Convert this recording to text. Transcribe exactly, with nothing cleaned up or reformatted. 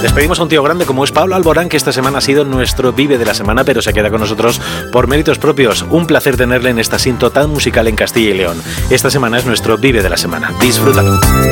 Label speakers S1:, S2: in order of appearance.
S1: despedimos a un tío grande como es Pablo Alborán, que esta semana ha sido nuestro Vive de la Semana, pero se queda con nosotros por méritos propios. Un placer tenerle en esta sinto tan musical en Castilla y León. Esta semana es nuestro Vive de la Semana. Disfrútalo.